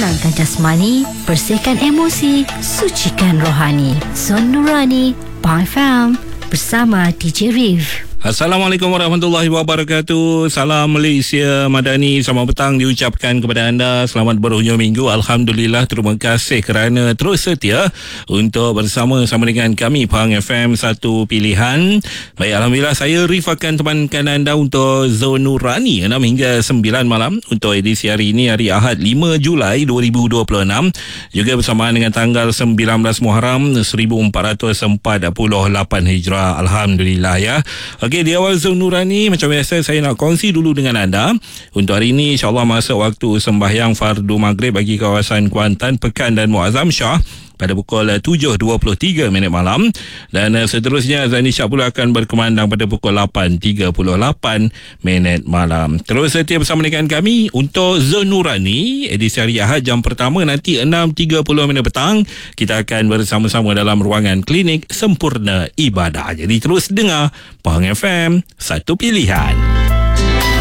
tenangkan jasmani, bersihkan emosi, sucikan rohani. Zon Nurani, Pang FM, bersama DJ Rif. Assalamualaikum warahmatullahi wabarakatuh. Salam Malaysia Madani. Selamat petang diucapkan kepada anda. Selamat berhujung minggu. Alhamdulillah, terima kasih kerana terus setia untuk bersama-sama dengan kami Pang FM, satu pilihan. Baik, Alhamdulillah, saya Rif akan temankan anda untuk Zon Nurani 6 hingga 9 malam untuk edisi hari ini, hari Ahad 5 Julai 2026, juga bersamaan dengan tanggal 19 Muharram 1448 Hijrah. Alhamdulillah ya. Okey, di awal Zon Nurani, macam biasa saya nak kongsi dulu dengan anda. Untuk hari ini insyaAllah masuk waktu sembahyang fardu maghrib bagi kawasan Kuantan, Pekan dan Muazzam Shah pada pukul 7.23 malam. Dan seterusnya azan isyak pula akan berkumandang pada pukul 8.38 malam. Terus setia bersama dengan kami untuk Zon Nurani edisi hari Ahad jam pertama nanti 6.30 petang. Kita akan bersama-sama dalam ruangan klinik Sempurna Ibadah. Jadi terus dengar Pang FM, satu pilihan.